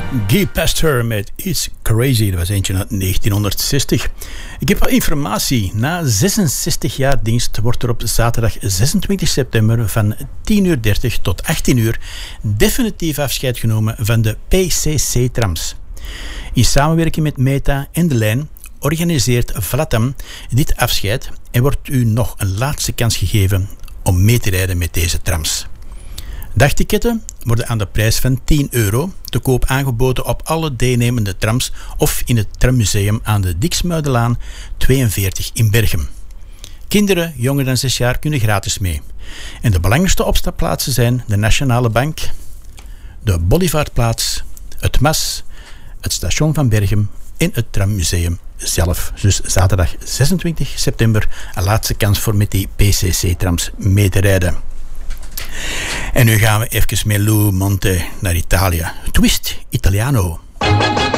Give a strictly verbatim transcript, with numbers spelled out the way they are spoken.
Guy Pasteur met It's Crazy. Dat was eentje uit negentienhonderdzestig. Ik heb wat informatie. Na zesenzestig jaar dienst wordt er op zaterdag zesentwintig september van tien uur dertig tot achttien uur definitief afscheid genomen van de P C C-trams. In samenwerking met Meta en De Lijn organiseert Vlatam dit afscheid en wordt u nog een laatste kans gegeven om mee te rijden met deze trams. Dagticketten worden aan de prijs van tien euro te koop aangeboden op alle deelnemende trams of in het Trammuseum aan de Diksmuidenlaan tweeënveertig in Berchem. Kinderen jonger dan zes jaar kunnen gratis mee. En de belangrijkste opstapplaatsen zijn de Nationale Bank, de Bolivarplaats, het M A S, het station van Berchem en het Trammuseum zelf. Dus zaterdag zesentwintig september een laatste kans voor met die P C C-trams mee te rijden. En nu gaan we even met Lou Monte naar Italië. Twist Italiano.